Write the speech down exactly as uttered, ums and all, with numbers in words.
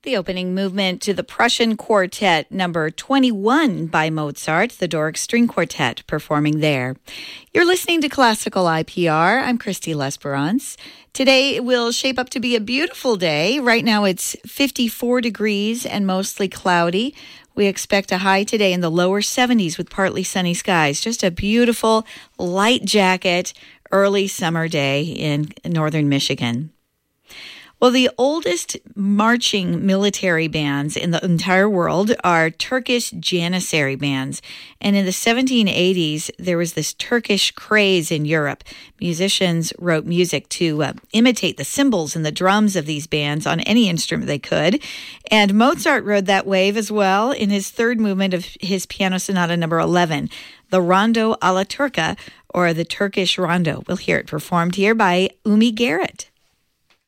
The opening movement to the Prussian Quartet number twenty-one by Mozart, the Doric String Quartet, performing there. You're listening to Classical I P R. I'm Christy Lesperance. Today will shape up to be a beautiful day. Right now it's fifty-four degrees and mostly cloudy. We expect a high today in the lower seventies with partly sunny skies. Just a beautiful light jacket early summer day in northern Michigan. Well, the oldest marching military bands in the entire world are Turkish Janissary bands. And in the seventeen eighties, there was this Turkish craze in Europe. Musicians wrote music to uh, imitate the cymbals and the drums of these bands on any instrument they could. And Mozart rode that wave as well in his third movement of his Piano Sonata number eleven, the Rondo alla Turca, or the Turkish Rondo. We'll hear it performed here by Umi Garrett.